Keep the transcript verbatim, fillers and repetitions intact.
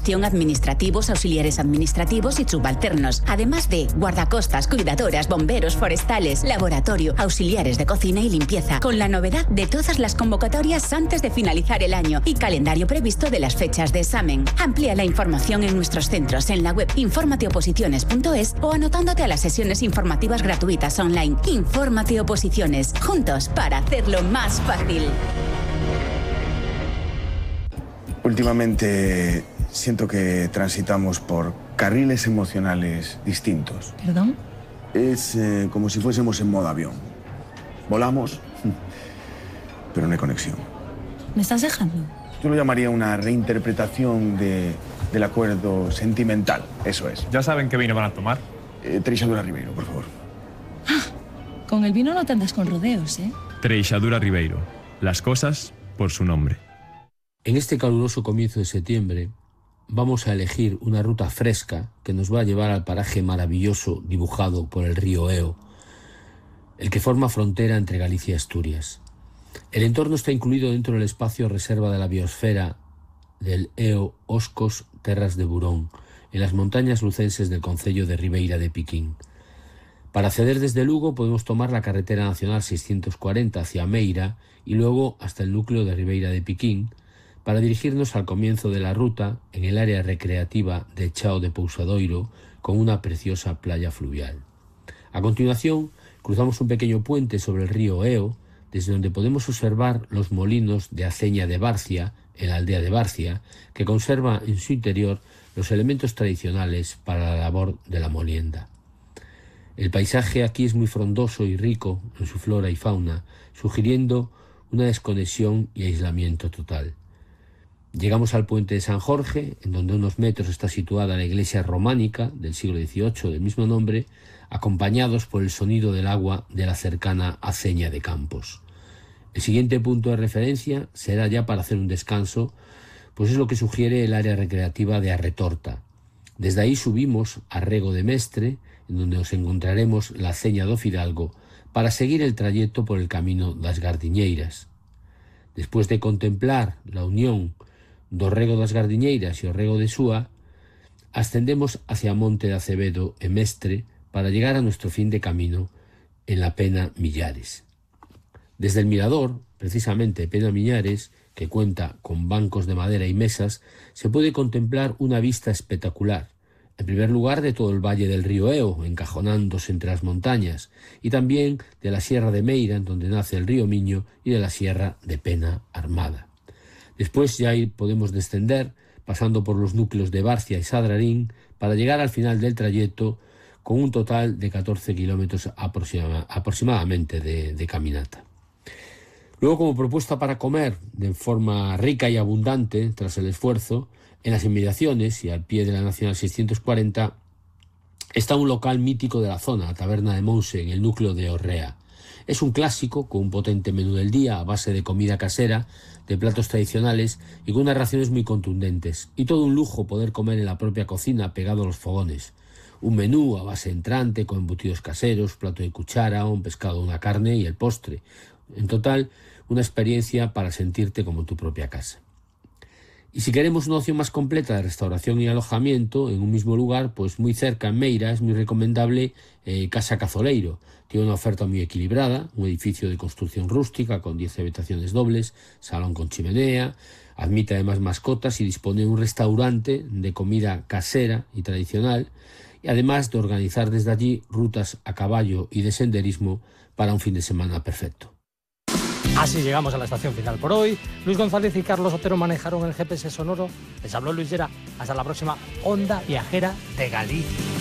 información administrativos, auxiliares administrativos y subalternos, además de guardacostas, cuidadoras, bomberos forestales, laboratorio, auxiliares de cocina y limpieza, con la novedad de todas las convocatorias antes de finalizar el año y calendario previsto de las fechas de examen. Amplía la información en nuestros centros en la web informateoposiciones punto es o anotándote a las sesiones informativas gratuitas online. Infórmate Oposiciones, juntos para hacerlo más fácil. Últimamente siento que transitamos por carriles emocionales distintos. ¿Perdón? Es eh, como si fuésemos en modo avión. Volamos, pero no hay conexión. ¿Me estás dejando? Yo lo llamaría una reinterpretación de, del acuerdo sentimental, eso es. ¿Ya saben qué vino van a tomar? Eh, Treixadura Ribeiro, por favor. Ah, con el vino no te andas con rodeos, ¿eh? Treixadura Ribeiro. Las cosas por su nombre. En este caluroso comienzo de septiembre vamos a elegir una ruta fresca que nos va a llevar al paraje maravilloso dibujado por el río Eo, el que forma frontera entre Galicia y Asturias. El entorno está incluido dentro del espacio reserva de la biosfera del Eo Oscos Terras de Burón, en las montañas lucenses del concello de Ribeira de Piquín. Para acceder desde Lugo podemos tomar la carretera nacional seiscientos cuarenta hacia Meira y luego hasta el núcleo de Ribeira de Piquín para dirigirnos al comienzo de la ruta en el área recreativa de Chao de Pousadoiro con una preciosa playa fluvial. A continuación cruzamos un pequeño puente sobre el río Eo desde donde podemos observar los molinos de aceña de Barcia en la aldea de Barcia, que conserva en su interior los elementos tradicionales para la labor de la molienda. El paisaje aquí es muy frondoso y rico en su flora y fauna, sugiriendo una desconexión y aislamiento total. Llegamos al puente de San Jorge, en donde a unos metros está situada la iglesia románica del siglo dieciocho del mismo nombre, acompañados por el sonido del agua de la cercana Aceña de Campos. El siguiente punto de referencia será ya para hacer un descanso, pues es lo que sugiere el área recreativa de Arretorta. Desde ahí subimos a Rego de Mestre, en donde nos encontraremos la Aceña do Fidalgo, para seguir el trayecto por el camino das Gardiñeiras. Después de contemplar la unión do Rego das Gardiñeiras e o Rego de Súa, ascendemos hacia Monte de Acevedo e Mestre para llegar a nuestro fin de camino en la Pena Millares. Desde el mirador, precisamente Pena Millares, que cuenta con bancos de madera y mesas, se puede contemplar una vista espectacular. En primer lugar, de todo el valle del río Eo, encajonándose entre las montañas, y también de la Sierra de Meira, en donde nace el río Miño, y de la Sierra de Pena Armada. Después ya podemos descender, pasando por los núcleos de Barcia y Sadrarín, para llegar al final del trayecto con un total de catorce kilómetros aproxima, aproximadamente de, de caminata. Luego, como propuesta para comer de forma rica y abundante, tras el esfuerzo, en las inmediaciones y al pie de la Nacional seiscientos cuarenta, está un local mítico de la zona, la Taberna de Monse, en el núcleo de Orrea. Es un clásico con un potente menú del día a base de comida casera, de platos tradicionales y con unas raciones muy contundentes. Y todo un lujo poder comer en la propia cocina pegado a los fogones. Un menú a base entrante con embutidos caseros, plato de cuchara, un pescado, una carne y el postre. En total, una experiencia para sentirte como en tu propia casa. Y si queremos una opción más completa de restauración y alojamiento en un mismo lugar, pues muy cerca en Meira es muy recomendable eh, Casa Cazoleiro. Tiene una oferta muy equilibrada, un edificio de construcción rústica con diez habitaciones dobles, salón con chimenea, admite además mascotas y dispone de un restaurante de comida casera y tradicional, y además de organizar desde allí rutas a caballo y de senderismo para un fin de semana perfecto. Así llegamos a la estación final por hoy. Luis González y Carlos Otero manejaron el G P S sonoro. Les habló Luis Llera. Hasta la próxima Onda Viajera de Galicia.